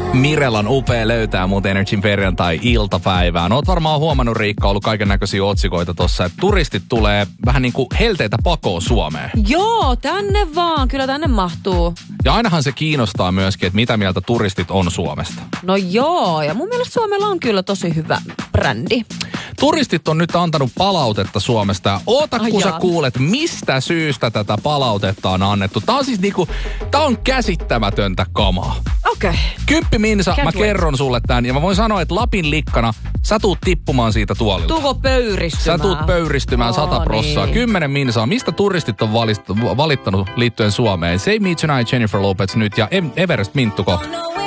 Mirellan upea löytää muuten Energyn perjantai-iltapäivään. Oot varmaan huomannut, Riikka, ollut kaiken näköisiä otsikoita tossa, että turistit tulee vähän niin kuin helteitä pakoon Suomeen. Joo, tänne vaan. Kyllä tänne mahtuu. Ja ainahan se kiinnostaa myöskin, että mitä mieltä turistit on Suomesta. No joo, ja mun mielestä Suomella on kyllä tosi hyvä brändi. Turistit on nyt antanut palautetta Suomesta. Oota, kun sä kuulet, mistä syystä tätä palautetta on annettu. Tää on siis niinku, tää on käsittämätöntä kamaa. Okei. 10 minsa, mä kerron sulle tän. Ja mä voin sanoa, että Lapin likkana sä tuut tippumaan siitä tuolilta. Tuuko pöyristymään? Sä tuut pöyristymään 100%. Niin. 10 minsaa. Mistä turistit on valittanut liittyen Suomeen? Save Me Tonight, Jennifer Lopez nyt ja Everest Minttu kohta.